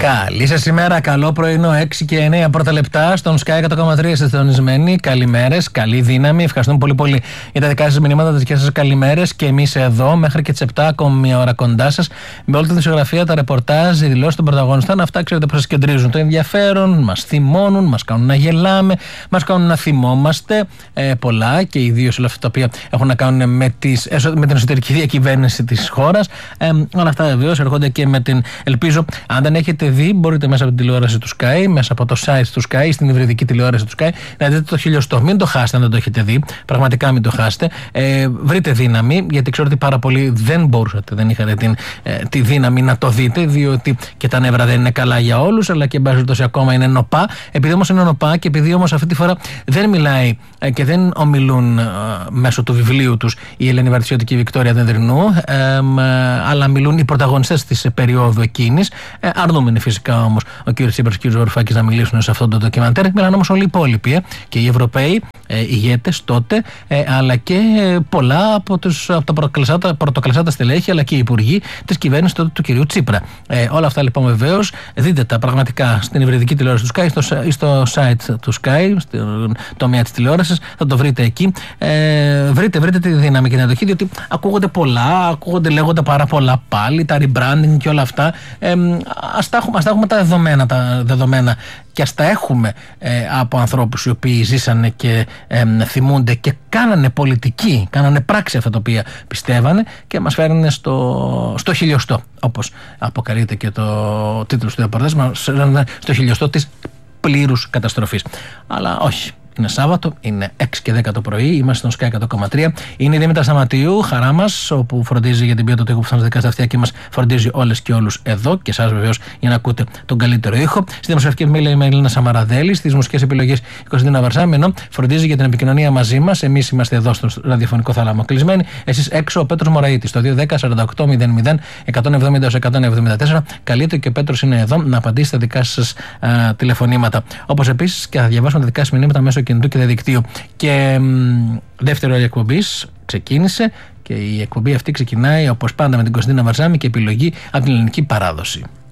Καλή σας ημέρα, καλό πρωινό, 6 και 9 πρώτα λεπτά στον Sky 100,3 είστε συντονισμένοι. Καλημέρες, καλή δύναμη. Ευχαριστούμε πολύ πολύ για τα δικά σας μηνύματα, τα δικές σας καλημέρες. Και εμείς εδώ μέχρι και τις 7, ακόμη μια ώρα κοντά σας, με όλη τη δισογραφία, τα ρεπορτάζ, οι δηλώσεις των πρωταγωνιστών. Αυτά ξέρετε πως σας κεντρίζουν το ενδιαφέρον, μας θυμώνουν, μας κάνουν να γελάμε, μας κάνουν να θυμόμαστε πολλά και ιδίως όλα αυτά τα οποία έχουν να κάνουν με την εσωτερική διακυβέρνηση της χώρας. Όλα αυτά βεβαίως έρχονται και με την. Ελπίζω, αν δεν έχετε δει, μπορείτε μέσα από την τηλεόραση του Sky, μέσα από το site του Sky, στην υβριδική τηλεόραση του Sky, να δείτε το χιλιοστό. Μην το χάσετε αν δεν το έχετε δει. Πραγματικά μην το χάσετε. Βρείτε δύναμη, γιατί ξέρω ότι πάρα πολλοί δεν μπορούσατε, δεν είχατε τη δύναμη να το δείτε, διότι και τα νεύρα δεν είναι καλά για όλους, αλλά και εν πάση περιπτώσει ακόμα είναι νοπά. Επειδή όμως είναι νοπά και επειδή όμως αυτή τη φορά δεν μιλάει και δεν ομιλούν μέσω του βιβλίου τους η Ελένη Βαρτισιώτη και η Βικτόρια Δενδρινού, αλλά μιλούν οι πρωταγωνιστές της περίοδου εκείνης. Αρνούμενοι φυσικά όμως ο κ. Τσίπρας και ο κ. Βαρουφάκης να μιλήσουν σε αυτό το ντοκιμαντέρ. Μιλάνε όμως όλοι οι υπόλοιποι και οι Ευρωπαίοι ηγέτες τότε, αλλά και πολλά από τα πρωτοκλασσάτα στελέχη, αλλά και οι υπουργοί της κυβέρνησης τότε του κ. Τσίπρα. Όλα αυτά λοιπόν βεβαίως δείτε τα πραγματικά στην υβριδική τηλεόραση του Sky, στο site του Sky, στον τομέα της τηλεόρασης, θα το βρείτε εκεί. Βρείτε τη δύναμη και την αντοχή, διότι ακούγονται πολλά, λέγονται πάρα πολλά πάλι, τα rebranding και όλα αυτά. Ας τα έχουμε τα δεδομένα και ας τα έχουμε από ανθρώπους οι οποίοι ζήσανε και θυμούνται και κάνανε πολιτική, κάνανε πράξη αυτά τα οποία πιστεύανε και μας φέρνουν στο χιλιοστό, όπως αποκαλείται και το τίτλος του ρεπορτάζ, μας φέρνουν στο χιλιοστό της πλήρους καταστροφής. Αλλά όχι. Είναι Σάββατο, είναι 6 και 10 το πρωί, είμαστε στον Sky 100,3. Είναι η Δήμητρα Σταματίου, χαρά μας, όπου φροντίζει για την ποιότητα του ήχου που φτάνει στα δικά σας αυτιά και μας φροντίζει όλες και όλους εδώ και εσάς βεβαίως για να ακούτε τον καλύτερο ήχο. Στη δημοσιογραφική επιμέλεια είμαι η Ελίνα Σαμαραδέλη, στις μουσικές επιλογές η Κωνσταντίνα Βαρσάμι, ενώ φροντίζει για την επικοινωνία μαζί μας. Εμείς είμαστε εδώ στο ραδιοφωνικό θάλαμο κλεισμένοι. Εσείς έξω ο Πέτρος Μωραΐτης, στο 210-48-00-170-174. Καλείτε και ο Πέτρος είναι εδώ να απαντήσει στα δικά σας τηλεφωνήματα. Όπως επίσης και θα διαβάσουμε τα δικά σας μηνύματα μέσω κινητού και διαδικτύου. Και δεύτερη ώρα εκπομπής ξεκίνησε και η εκπομπή αυτή ξεκινάει όπως πάντα με την Κωνσταντίνα Βαρσάμι και επιλογή από την ελληνική παράδοση.